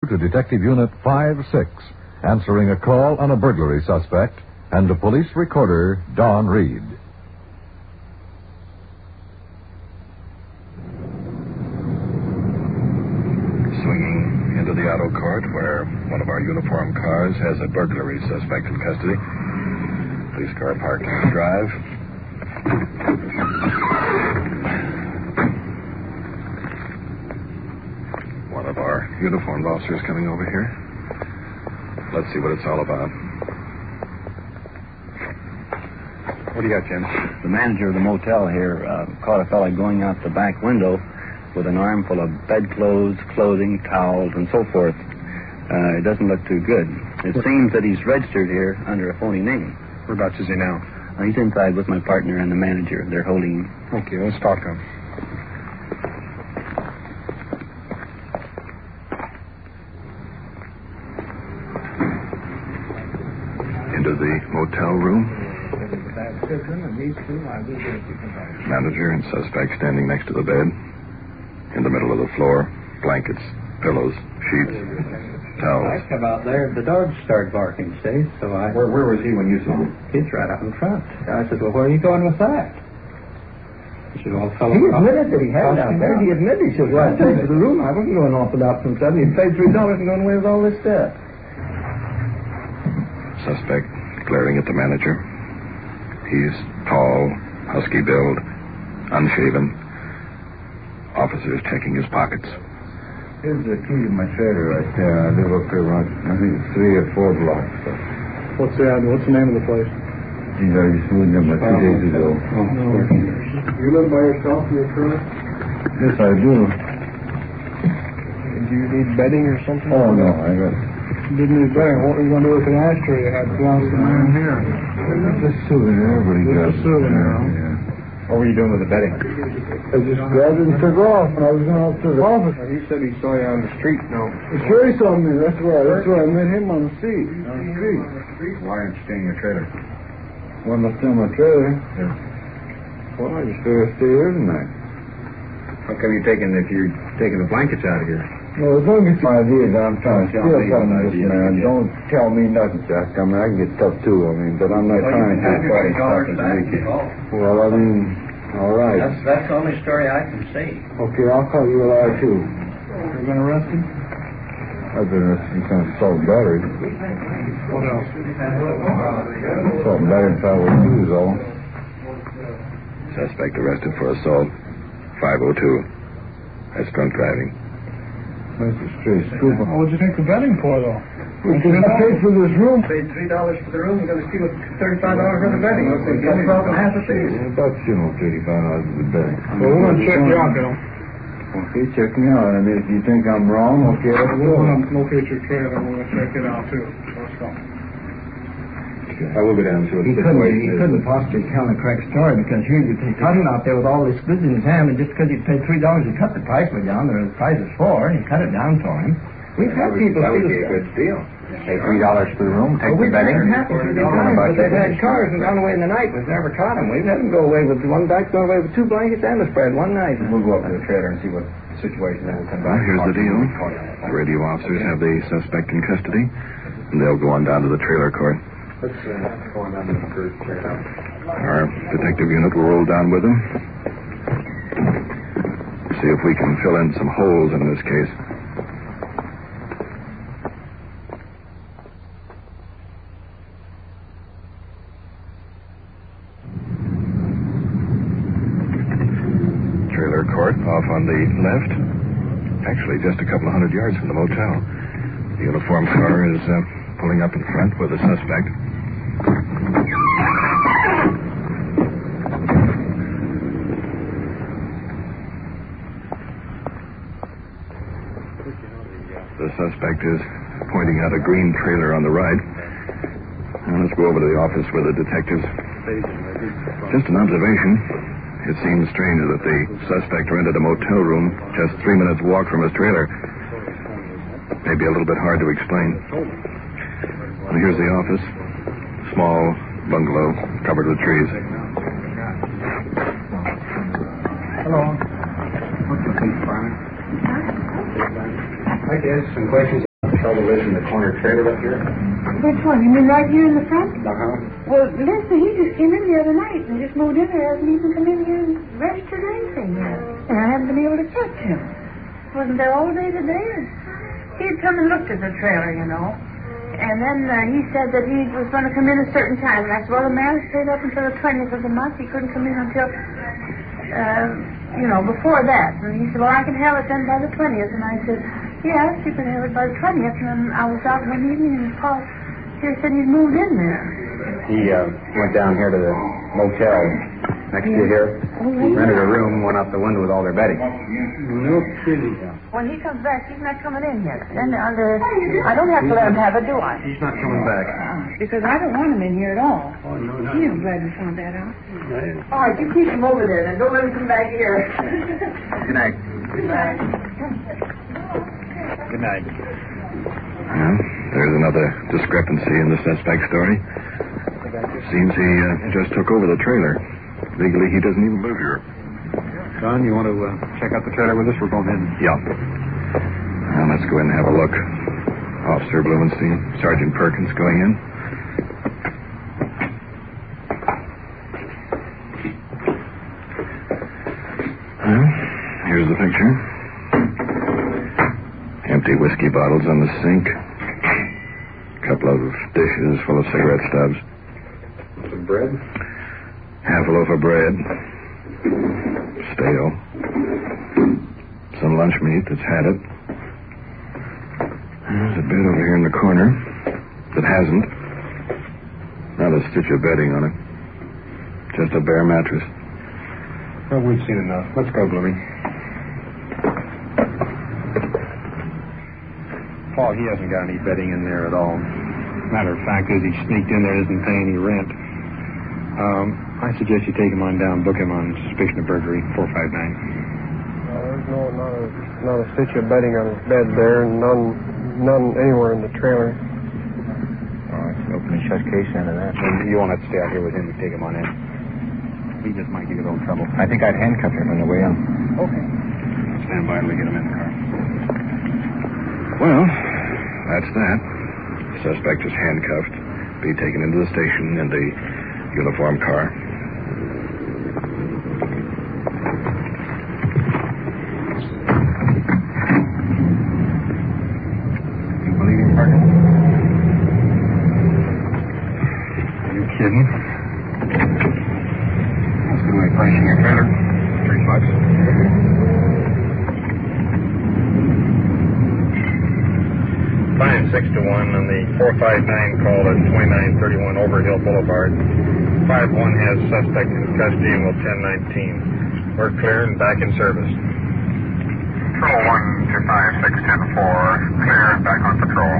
To Detective Unit 5-6, answering a call on a burglary suspect, and to police recorder Don Reed. Swinging into the auto court where one of our uniformed cars has a burglary suspect in custody. Police car parked on the drive. One of our uniformed officers coming over here. Let's see what it's all about. What do you got, Jim? The manager of the motel here caught a fella going out the back window with an armful of bedclothes, clothing, towels, and so forth. It doesn't look too good. It seems that he's registered here under a phony name. Whereabouts is he now? He's inside with my partner and the manager. They're holding him. Okay, let's talk to him. Into the motel room. Manager and suspect standing next to the bed. In the middle of the floor, blankets, pillows, sheets, towels. I come out there, the dogs started barking, see? So I... Where was he when you saw him? He's right out in front. I said, well, where are you going with that? He said, well, fellow... He admitted that he had it out there. He admitted. He said, well, I paid for the room. I wasn't going off without some stuff. He paid $3 and going away with all this stuff. Suspect glaring at the manager. He's tall, husky build, unshaven. Officers checking his pockets. Here's the key to my trailer right there. I live up here around, I think, 3 or 4 blocks. So. What's the name of the place? Geez, I just moved them 2 days ago. You live by yourself in your trailer? Yes, I do. Do you need bedding or something? Oh, no, I got... Didn't need bedding. What were you going to do with the ashtray you had belongs to the man here? Just a souvenir, but he got... Just a souvenir, huh? Yeah. What were you doing with the bedding? I just grabbed it and took off when I was going up to the office. He said he saw you on the street. No. Sure, he saw me. That's where I met him on the street. On the street. Why aren't you staying in your trailer? Well, I'm not staying in my trailer. Yeah. Well, I just figured I'd stay here tonight. How come you're taking the blankets out of here? No, don't get my idea that I'm trying to Don't steal tell me something your from this idea, man. yeah. Don't tell me nothing, Jack. I mean, I can get tough too. I mean, but I'm not trying to get $20 something. back. Well, I mean, all right. That's the only story I can see. Okay, I'll call you a liar too. You've been arrested? I've been arrested in kind of assault and battery. What else? Assault and battery if I was two is all. Suspect arrested for assault. 502. That's drunk driving. That's a straight scoop. What would you take the bedding for, though? Because I paid for this room. Paid $3 for the room. You're going to steal $35 for the bedding. That's $20 half a piece. About, $35 for the bed. Well, we're going to check you out, Bill. Okay, check me out. And if you think I'm wrong, okay, let's go. We're going to locate your trailer. We're going to check it out, too. Let's go. I will go down and see what the He situation is. couldn't possibly tell a correct story because here you take cutting out there with all this goods in his hand, and just because he paid $3 to cut the price way down, the price is $4, and he cut it down for him. We've had people That would steal be a stuff. good deal. Pay $3 for the room, take Well, the bedding. We've had $3 but they've had cars and gone away in the night. We've never caught them. We've had them go away with one guy's gone away with 2 blankets and a spread one night. We'll go up to the trailer and see what the situation is. We'll come Well, back. here's the deal. The radio officers have the suspect in custody, and they'll go on down to the trailer court. Let's go on down to the first trailer. Our detective unit will roll down with them. See if we can fill in some holes in this case. Trailer court off on the left. Actually, just a couple of 100 yards from the motel. The uniformed car is pulling up in front with a suspect. The suspect is pointing out a green trailer on the right. Now let's go over to the office with the detectives. Just an observation. It seems strange that the suspect rented a motel room just 3 minutes walk from his trailer. Maybe a little bit hard to explain. Well, here's the office. Small bungalow covered with trees. Hello. What's the police department? I guess some questions. fellow lives in the corner trailer up here? Which one? You mean right here in the front? Uh-huh. Well, listen, he just came in the other night and just moved in there. Hasn't even come in here and registered or anything yet. And I haven't been able to catch him. Wasn't there all day today? He had come and looked at the trailer, you know. And then he said that he was going to come in a certain time. And I said, well, the man stayed up until the 20th of the month. He couldn't come in until, before that. And he said, well, I can have it then by the 20th. And I said, yes, you can have it by the 20th. And then I was out one evening and Paul here said he'd moved in there. He went down here to the motel next to here. Rented a room, went out the window with all their bedding. No kidding. When he comes back, he's not coming in here. Then I don't have to let him have it, do I? He's not coming back. Because I don't want him in here at all. Oh, no, no. I'm glad we found that out. All right, you keep him over there, then. Don't let him come back here. Good night. Good night. Good night. Well, there's another discrepancy in the suspect's story. Seems he just took over the trailer. Legally, he doesn't even live here. Son, you want to check out the trailer with us? We're going in. Yeah. Well, let's go in and have a look. Officer Blumenstein, Sergeant Perkins going in. Well, here's the picture. Empty whiskey bottles on the sink. A couple of dishes full of cigarette stubs. Some bread? Half a loaf of bread. Stale. Some lunch meat that's had it. There's a bed over here in the corner that hasn't. Not a stitch of bedding on it. Just a bare mattress. Well, we've seen enough. Let's go, Bloomy. Paul, he hasn't got any bedding in there at all. Matter of fact is he sneaked in there and isn't paying any rent. I suggest you take him on down, book him on suspicion of burglary, 459. There's not a stitch of bedding on his bed there, and none anywhere in the trailer. All right, so open and shut case into that. And you won't have to stay out here with him. You take him on in. He just might give you a little trouble. I think I'd handcuff him on the way out. Okay. Stand by and we get him in the car. Well, that's that. The suspect is handcuffed. Be taken into the station in the uniform car. You believe him, Parker? Are you kidding? That's a good way of pricing your trailer. $3. Fine, 6 to 1 on the 459 call at 2931 Overhill Boulevard. 5-1 has suspect in custody and will 1019. We're clear and back in service. Control 1 to 56104. Clear and back on patrol.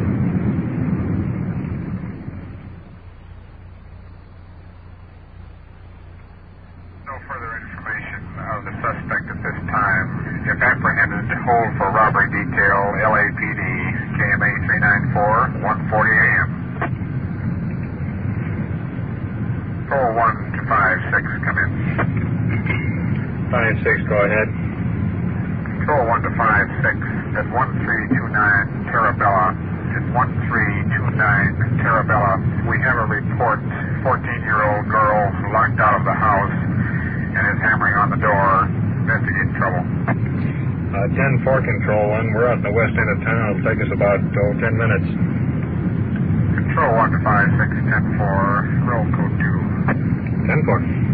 No further information of the suspect at this time. If apprehended, hold for robbery detail, LAPD, KMA 394, 1:40 a.m. Control 1 to 56, come in. 5-6, go ahead. Control 1 to 56 at 1329 Terabella. At 1329 Terabella, we have a report. 14-year-old girl locked out of the house and is hammering on the door. Investigate trouble. 10-4 Control 1. We're out in the west end of town. It'll take us about 10 minutes. Control 1 to 56, 10-4. Roll code 2. 10-4.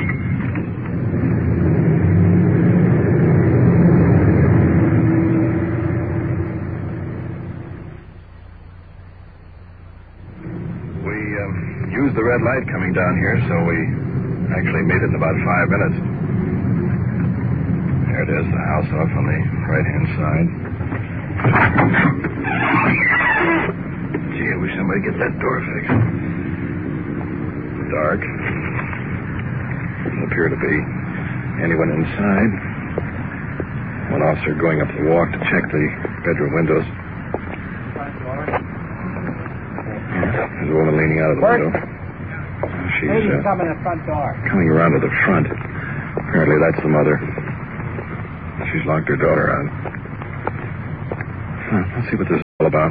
Used the red light coming down here, so we actually made it in about 5 minutes. There it is, the house off on the right-hand side. Gee, I wish somebody get that door fixed. Dark. Doesn't appear to be anyone inside. One officer going up the walk to check the bedroom windows. There's a woman leaning out of the window. She's coming in the front door. coming around to the front. Apparently that's the mother. She's locked her daughter out. Let's see what this all about?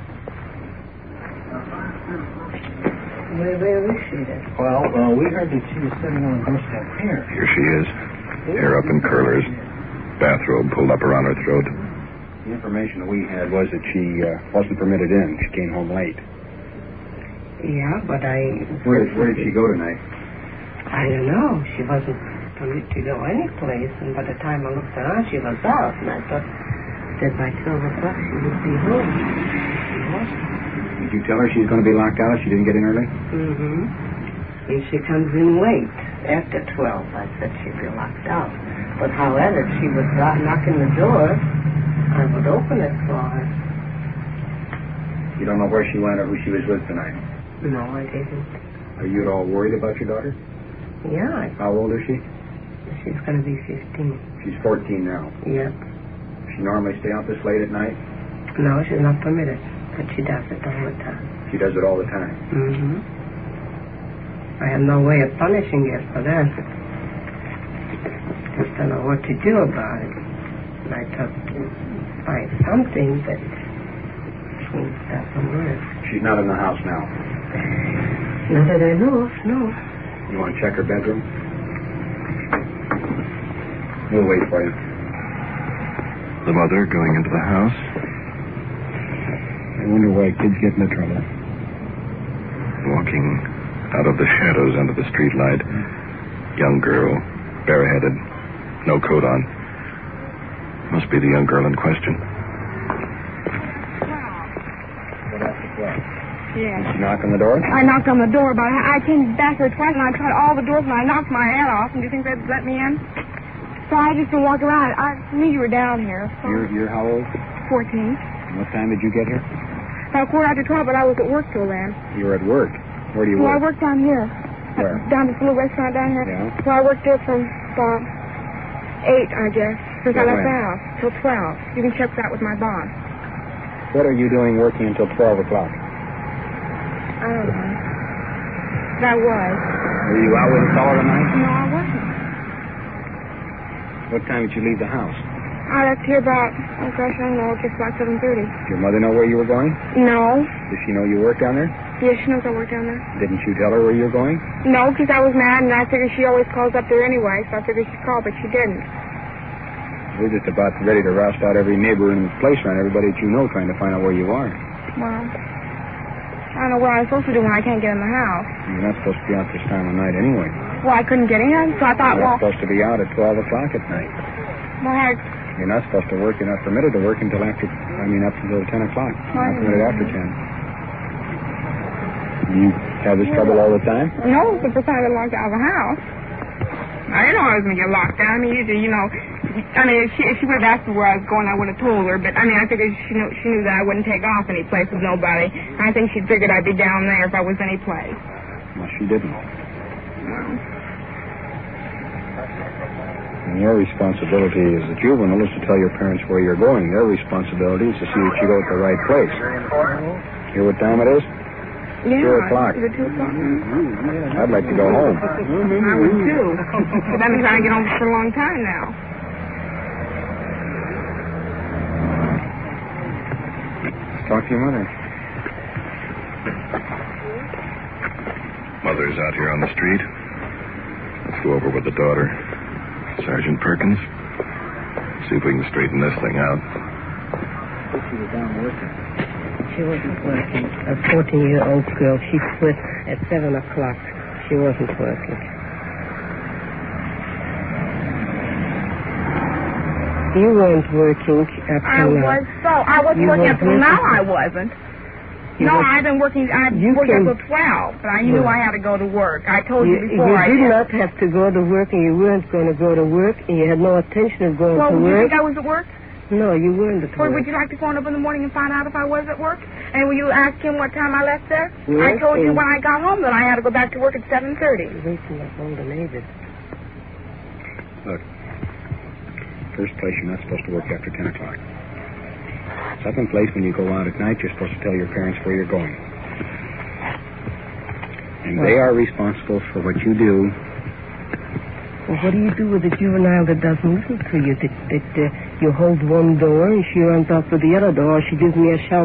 Where is she then? Well, we heard that she was sitting on the doorstep here. Here she is. Hair up in curlers. Bathrobe pulled up around her throat. The information that we had was that she wasn't permitted in. She came home late. Yeah, but Where did she go tonight? I don't know. She wasn't permitted to go any place, and by the time I looked around, she was out, and I thought that by 12 o'clock she would be home. She wasn't. Did you tell her she's going to be locked out? She didn't get in early? Mm-hmm. If she comes in late, after 12, I said she'd be locked out. But however, if she was knocking the door, I would open it for her. You don't know where she went or who she was with tonight? No, I didn't. Are you at all worried about your daughter? Yeah, How old is she? she's going to be 15. She's 14 now. Yep. Does she normally stay out this late at night? No, she's not permitted, but she does it all the time. She does it all the time. Mm-hmm. I have no way of punishing her for that. Just don't know what to do about it. And I thought to find something that doesn't work. She's not in the house now. Not that I know of, no. You want to check her bedroom? We'll wait for you. The mother going into the house. I wonder why kids get into trouble. Walking out of the shadows under the streetlight. Young girl, bareheaded, no coat on. Must be the young girl in question. Yes. Did she knock on the door? I knocked on the door, but I came back there twice, and I tried all the doors, and I knocked my head off. And do you think they'd let me in? So I just been walking around. I knew you were down here. So You're how old? 14. And what time did you get here? About 12:15, but I was at work till then. You were at work. Where do you Well, I work? worked down here. Where? Down at the little restaurant down here. Yeah. So I worked there from about 8, I guess, since I Till left when? the house, till 12. You can check that with my boss. What are you doing working until 12 o'clock? I don't know. That was. Were you out with a fellow tonight? No, I wasn't. What time did you leave the house? I left here about, oh gosh, I don't know, just about 7:30. Did your mother know where you were going? No. Does she know you work down there? Yes, she knows I work down there. Didn't you tell her where you were going? No, because I was mad, and I figured she always calls up there anyway, so I figured she'd call, but she didn't. We're just about ready to roust out every neighbor in the place around everybody that you know, trying to find out where you are. Well, I don't know what I'm supposed to do when I can't get in the house. You're not supposed to be out this time of night anyway. Well, I couldn't get in, so I thought, You're well, not supposed to be out at 12 o'clock at night. You're not supposed to work. You're not permitted to work until up until 10 o'clock. You're not permitted after 10. You have this trouble all the time? No, it's the first time I got locked out of the house. I didn't know I was going to get locked down. I mean, usually, if she would have asked me where I was going, I would have told her. But, I figured she knew that I wouldn't take off any place with nobody. I think she figured I'd be down there if I was any place. Well, she didn't. No. And your responsibility as a juvenile is to tell your parents where you're going. Their responsibility is to see that you go to the right place. Hear what time it is? Yeah. 2 o'clock. Is it 2 o'clock? I'd like to go home. I would too. But I've been trying to get home for a long time now. Talk to your mother. Mother's out here on the street. Let's go over with the daughter. Sergeant Perkins. See if we can straighten this thing out. She was down working. She wasn't working. A 14-year-old girl. She quit at 7 o'clock. She wasn't working. You weren't working up I till now. was so. I wasn't You working weren't up till now. working? I wasn't. You No, were- I've been working. I You worked came- until 12, but I knew Well. I had to go to work. I told you You before. I did not have to go to work, and you weren't going to go to work, and you had no intention of going Well, to do you work. think I was at work? No, you weren't at Or work. would you like to phone up in the morning and find out if I was at work? And will you ask him what time I left there? Yes, I told you and- when I got home that I had to go back to work at 7:30. Wait till I phone the neighbors. Look, first place, you're not supposed to work after 10 o'clock. Second place, when you go out at night, you're supposed to tell your parents where you're going. And they are responsible for what you do. Well, what do you do with a juvenile that doesn't listen to you? That you hold one door and she runs out for the other door, or she gives me a shout